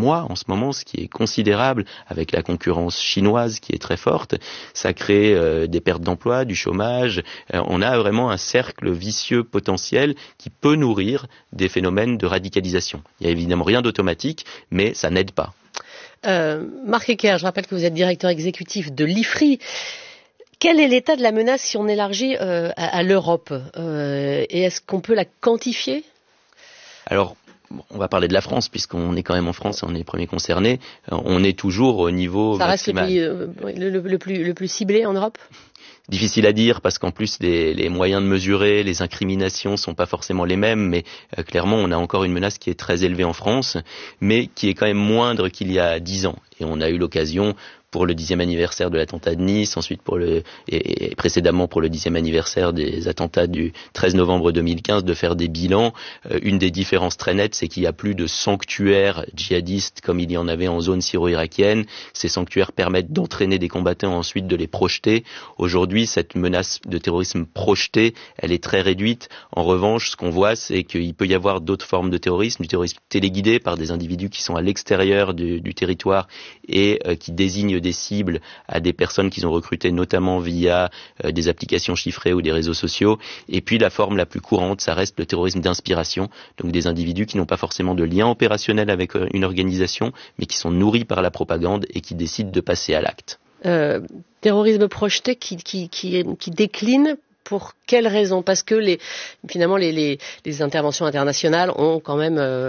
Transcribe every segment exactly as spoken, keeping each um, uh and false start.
mois en ce moment, ce qui est considérable avec la concurrence chinoise qui est très forte. Ça crée euh, des pertes d'emploi, du chômage. Euh, on a vraiment un cercle vicieux potentiel qui peut nourrir des phénomènes de radicalisation. Il n'y a évidemment rien d'automatique, mais ça n'aide pas. Euh, Marc Ecker, je rappelle que vous êtes directeur exécutif de l'I F R I. Quel est l'état de la menace si on élargit euh, à, à l'Europe euh, et est-ce qu'on peut la quantifier ? Alors, on va parler de la France, puisqu'on est quand même en France et on est les premiers concernés. On est toujours au niveau Ça reste maximal. le pays euh, le, le, plus, le plus ciblé en Europe ? Difficile à dire parce qu'en plus les, les moyens de mesurer, les incriminations sont pas forcément les mêmes, mais euh, clairement on a encore une menace qui est très élevée en France, mais qui est quand même moindre qu'il y a dix ans. Et on a eu l'occasion pour le dixième anniversaire de l'attentat de Nice, ensuite pour le et, et précédemment pour le dixième anniversaire des attentats du treize novembre deux mille quinze, de faire des bilans. Euh, une des différences très nettes, c'est qu'il y a plus de sanctuaires djihadistes comme il y en avait en zone syro-irakienne. Ces sanctuaires permettent d'entraîner des combattants, ensuite de les projeter. Aujourd'hui, cette menace de terrorisme projeté, elle est très réduite. En revanche, ce qu'on voit, c'est qu'il peut y avoir d'autres formes de terrorisme, du terrorisme téléguidé par des individus qui sont à l'extérieur du, du territoire et euh, qui désignent des cibles à des personnes qu'ils ont recrutées notamment via euh, des applications chiffrées ou des réseaux sociaux. Et puis la forme la plus courante, ça reste le terrorisme d'inspiration, donc des individus qui n'ont pas forcément de lien opérationnel avec euh, une organisation, mais qui sont nourris par la propagande et qui décident de passer à l'acte. Euh, terrorisme projeté qui, qui, qui, qui décline. Pour quelles raisons ? Parce que les, finalement les, les, les interventions internationales ont quand même euh,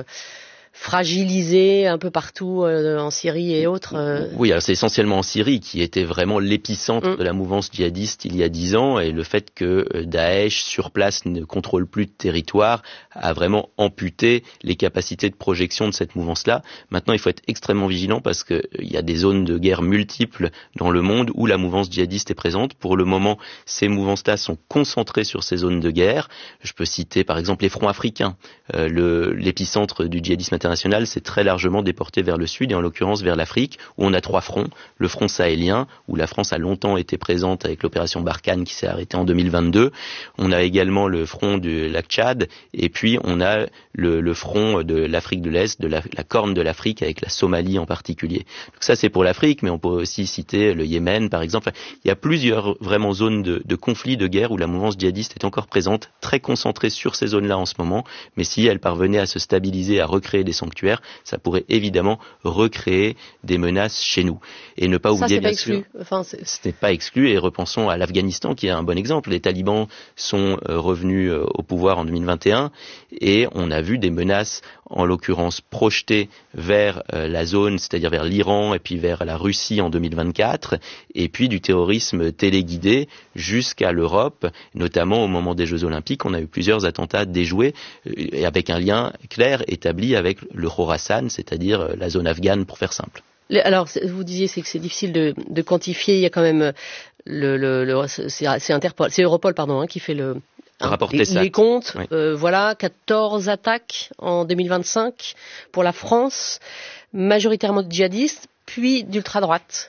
fragilisé un peu partout euh, en Syrie et autres. Euh... Oui, alors c'est essentiellement en Syrie qui était vraiment l'épicentre mmh. de la mouvance djihadiste il y a dix ans, et le fait que Daesh sur place ne contrôle plus de territoire a vraiment amputé les capacités de projection de cette mouvance-là. Maintenant, il faut être extrêmement vigilant parce qu'il y a des zones de guerre multiples dans le monde où la mouvance djihadiste est présente. Pour le moment, ces mouvances-là sont concentrées sur ces zones de guerre. Je peux citer par exemple les fronts africains. Euh, le, l'épicentre du djihadisme international s'est très largement déporté vers le sud et en l'occurrence vers l'Afrique où on a trois fronts. Le front sahélien où la France a longtemps été présente avec l'opération Barkhane qui s'est arrêtée en deux mille vingt-deux. On a également le front du lac Tchad et puis on a le, le front de l'Afrique de l'Est, de la, la corne de l'Afrique avec la Somalie en particulier. Donc ça c'est pour l'Afrique, mais on peut aussi citer le Yémen par exemple. Enfin, il y a plusieurs vraiment zones de, de conflits, de guerre où la mouvance djihadiste est encore présente, très concentrée sur ces zones-là en ce moment, mais si elle parvenait à se stabiliser, à recréer des sanctuaires, ça pourrait évidemment recréer des menaces chez nous. Et ne pas ça, oublier, c'est bien pas sûr, enfin, c'est... ce n'est pas exclu, et repensons à l'Afghanistan qui est un bon exemple. Les talibans sont euh, revenus euh, au pouvoir en deux mille vingt et un et on a vu des menaces, en l'occurrence projetées vers euh, la zone, c'est-à-dire vers l'Iran et puis vers la Russie en deux mille vingt-quatre, et puis du terrorisme téléguidé jusqu'à l'Europe, notamment au moment des Jeux Olympiques. On a eu plusieurs attentats déjoués euh, avec un lien clair établi avec le Khorasan, c'est-à-dire la zone afghane pour faire simple. Alors, vous disiez c'est que c'est difficile de, de quantifier. Il y a quand même le, le, le c'est, c'est Interpol, c'est Europol pardon, hein, qui fait le un rapport les, Tessat. les comptes. Oui. Euh, voilà, quatorze attaques en deux mille vingt-cinq pour la France, majoritairement de djihadistes, puis d'ultra droite.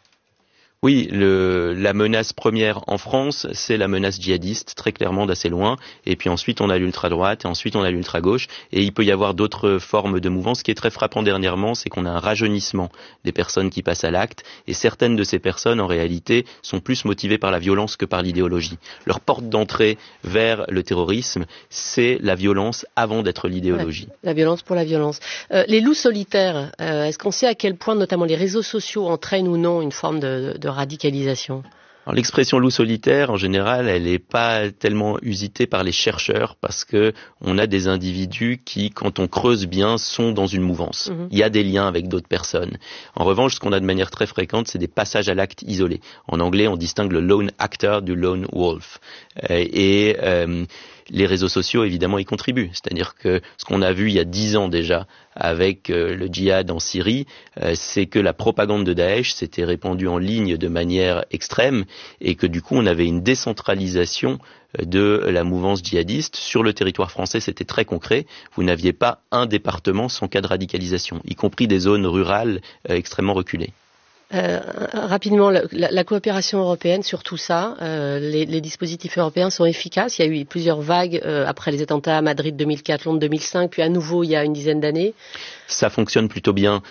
Oui, le, la menace première en France, c'est la menace djihadiste, très clairement d'assez loin. Et puis ensuite, on a l'ultra-droite, et ensuite on a l'ultra-gauche. Et il peut y avoir d'autres formes de mouvements. Ce qui est très frappant dernièrement, c'est qu'on a un rajeunissement des personnes qui passent à l'acte. Et certaines de ces personnes, en réalité, sont plus motivées par la violence que par l'idéologie. Leur porte d'entrée vers le terrorisme, c'est la violence avant d'être l'idéologie. Ouais, la violence pour la violence. Euh, les loups solitaires, euh, est-ce qu'on sait à quel point, notamment les réseaux sociaux, entraînent ou non une forme de, de radicalisation? Alors, l'expression loup solitaire, en général, elle n'est pas tellement usitée par les chercheurs parce que on a des individus qui, quand on creuse bien, sont dans une mouvance. Mmh. Il y a des liens avec d'autres personnes. En revanche, ce qu'on a de manière très fréquente, c'est des passages à l'acte isolés. En anglais, on distingue le lone actor du lone wolf. Euh, et euh, les réseaux sociaux, évidemment, y contribuent. C'est-à-dire que ce qu'on a vu il y a dix ans déjà avec euh, le djihad en Syrie, euh, c'est que la propagande de Daesh s'était répandue en ligne de manière extrême et que du coup, on avait une décentralisation de la mouvance djihadiste. Sur le territoire français, c'était très concret. Vous n'aviez pas un département sans cas de radicalisation, y compris des zones rurales euh, extrêmement reculées. Euh, rapidement, la, la coopération européenne sur tout ça, euh, les, les dispositifs européens sont efficaces. Il y a eu plusieurs vagues euh, après les attentats à Madrid deux mille quatre, Londres deux mille cinq, puis à nouveau il y a une dizaine d'années. Ça fonctionne plutôt bien.